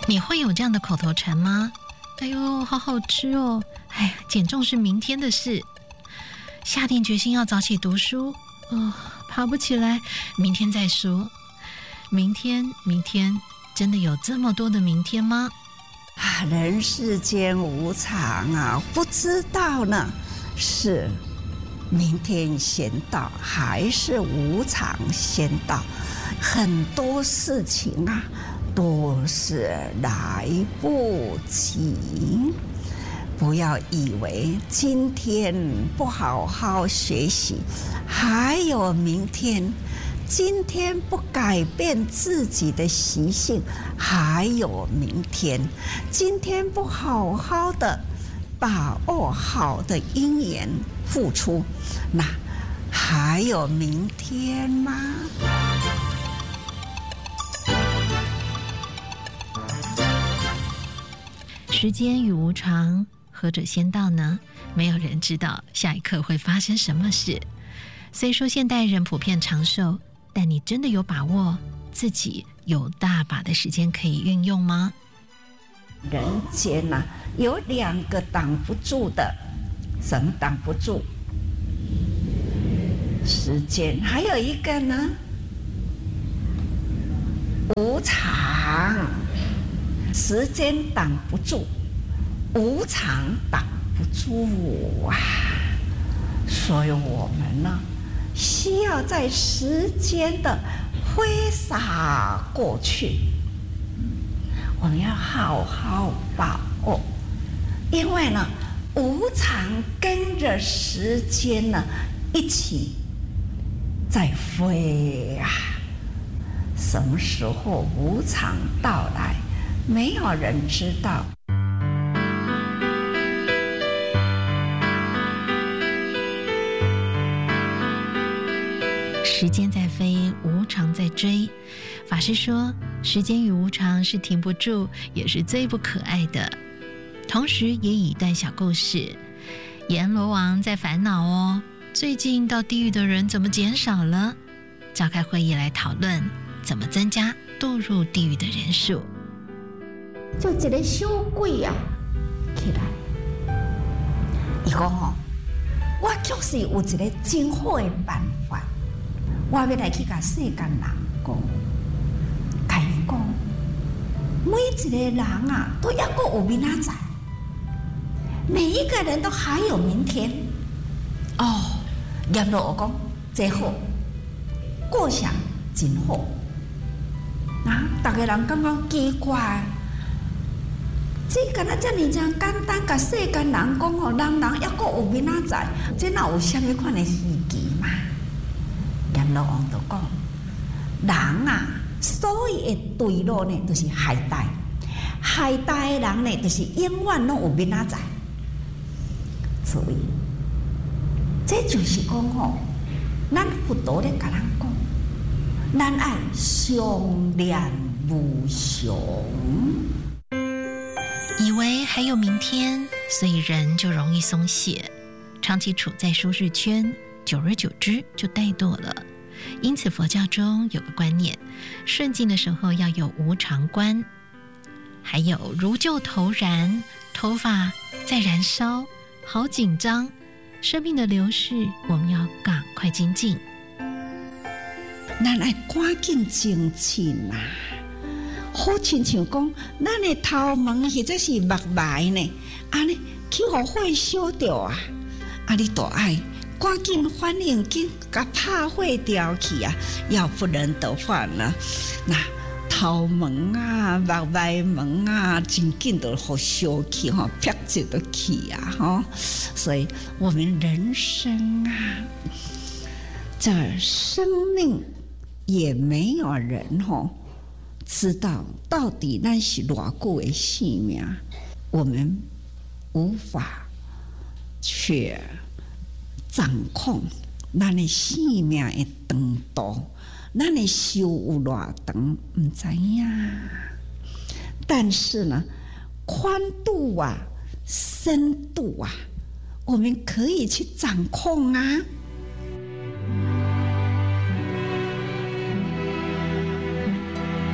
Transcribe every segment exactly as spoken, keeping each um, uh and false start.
你会有这样的口头禅吗？哎呦，好好吃哦！哎呀，减重是明天的事。下定决心要早起读书，哦，爬不起来，明天再说。明天，明天，真的有这么多的明天吗？ 啊，人世间无常啊，不知道呢，是明天先到，还是无常先到？很多事情啊，都是来不及。不要以为今天不好好学习，还有明天。今天不改变自己的习性，还有明天。今天不好好的把握好的因缘付出，那还有明天吗？ 时间与无常，何者先到呢？没有人知道下一刻会发生什么事。虽说现代人普遍长寿，但你真的有把握自己有大把的时间可以运用吗？ 人间啊，有两个挡不住的，什么挡不住？时间，还有一个呢，无常。时间挡不住，无常挡不住啊！所以我们呢，需要在时间的挥洒过去，我们要好好把握，因为呢，无常跟着时间呢一起在飞啊！什么时候无常到来，没有人知道。 时间在飞，无常在追。法师说，时间与无常是停不住，也是最不可爱的。同时也以一段小故事，阎罗王在烦恼哦，最近到地狱的人怎么减少了？召开会议来讨论怎么增加堕入地狱的人数。 就一个小鬼啊，起来，伊讲哦，我确实有一个真好的办法。我要来去甲世间人讲，甲伊讲，每一个人啊，都要过有明仔载，每一个人都还有明天。哦，阎罗王讲真好，过想真好。啊，大家人感觉奇怪，这敢若遮尔真简单，甲世间人讲哦，人人要过有明仔载，这哪有啥物款的稀奇嘛？阎罗王就讲，人啊，所以的对路呢，就是海带，海带的人呢，就是永远拢有明仔载。所以，这就是讲吼，咱佛陀咧甲咱讲，咱爱相恋无常。 以为还有明天，所以人就容易松懈，长期处在舒适圈，久而久之就怠惰了。因此佛教中有个观念，顺境的时候要有无常观，还有如旧头燃，头发在燃烧，好紧张。生命的流逝，我们要赶快精进。 咱爱赶紧精进啊！好亲像讲，咱的头毛或者是目眉呢，安尼去互火烧掉啊！啊，你都爱赶紧反应，紧甲拍火掉去啊！要不然的话呢，那头毛啊、目眉毛啊，真紧都互烧去吼，啪就都去啊！吼，所以我们人生啊，这生命也没有人吼。知道到底咱是偌久的性命，我们无法去掌控咱的性命的长度，咱的寿有偌长，唔知影。但是呢，宽度啊、深度啊，我们可以去掌控啊。 因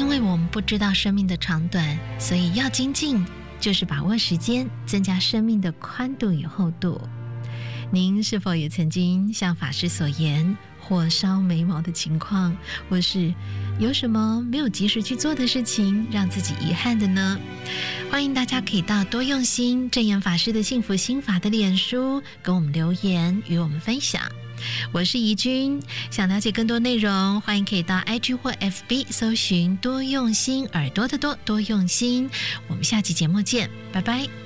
因为我们不知道生命的长短，所以要精进，就是把握时间，增加生命的宽度与厚度。您是否也曾经像法师所言，火烧眉毛的情况，或是有什么没有及时去做的事情，让自己遗憾的呢？欢迎大家可以到多用心证严法师的幸福心法的脸书跟我们留言，与我们分享。我是怡君，想了解更多内容，欢迎可以到 I G 或 F B 搜寻多用心，耳朵的多，多用心。我们下期节目见，拜拜。